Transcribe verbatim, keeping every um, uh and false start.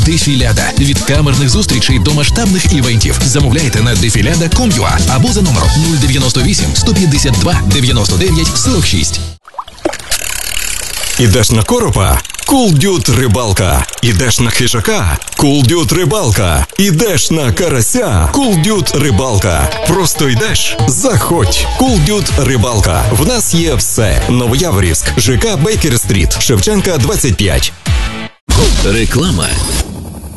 Дефіляда. Від камерних зустрічей до масштабних івентів. Замовляйте на дефіляда крапка ком крапка ю а або за номером нуль дев'яносто вісім сто п'ятдесят два дев'яносто дев'ять сорок шість. Ідеш на коропа? Cool Dude рибалка. Ідеш на хижака? Cool Dude рибалка. Ідеш на карася? Cool Dude рибалка. Просто йдеш? Заходь. Cool Dude рибалка. В нас є все. Новояворівськ, ЖК Бейкер-стріт, Шевченка двадцять п'ять. Реклама.